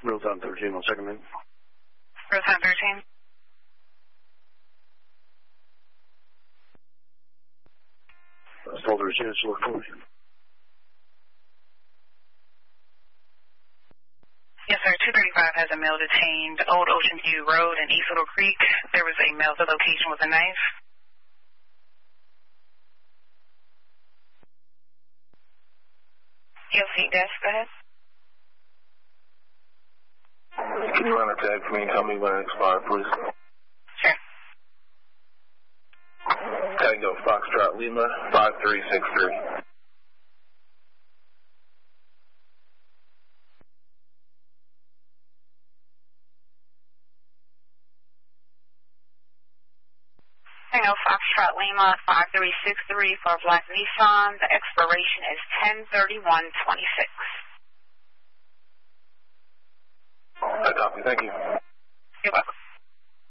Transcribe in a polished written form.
Real time 13 on second man. Real time 13. Told her she had to look forward. Yes, sir. 235 has a male detained Old Ocean View Road in East Little Creek. There was a male at the location with a knife. EOC desk, go ahead. Can you run a tag for me and tell me when it expired, please? Sure. Tango Foxtrot Lima 5363. Tango Foxtrot Lima 5363 for Black Nissan. The expiration is 10/31/26. I copy. Thank you. You're welcome.